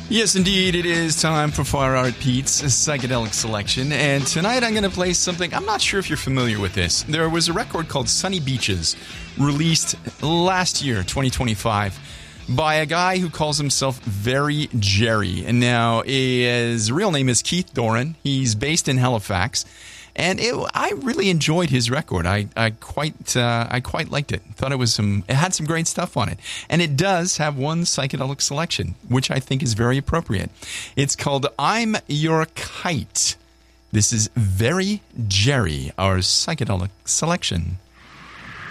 Yes, indeed, it is time for Fire Art Pete's Psychedelic Selection, and tonight I'm going to play something. I'm not sure if you're familiar with this. There was a record called Sunny Beaches, released last year, 2025, by a guy who calls himself Very Jerry. And now his real name is Keith Doran. He's based in Halifax. And I really enjoyed his record. I quite liked it. Thought it had some great stuff on it. And it does have one psychedelic selection, which I think is very appropriate. It's called I'm Your Kite. This is Very Jerry, our psychedelic selection.